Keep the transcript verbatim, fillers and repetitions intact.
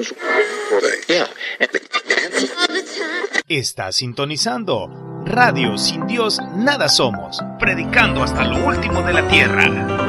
con su... Está sintonizando Radio Sin Dios Nada Somos, predicando hasta lo último de la tierra.